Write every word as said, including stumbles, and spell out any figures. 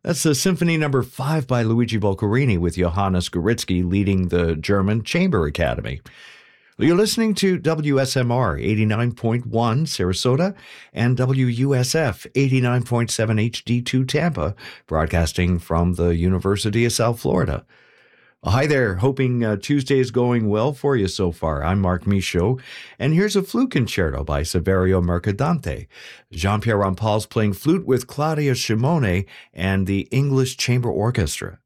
That's the Symphony Number Five by Luigi Boccherini with Johannes Goritzky leading the German Chamber Academy. You're listening to W S M R eighty-nine point one Sarasota and W U S F eighty-nine point seven H D two Tampa, broadcasting from the University of South Florida. Hi there, hoping uh, Tuesday is going well for you so far. I'm Mark Michaud, and here's a flute concerto by Saverio Mercadante. Jean-Pierre Rampal's playing flute with Claudia Shimone and the English Chamber Orchestra.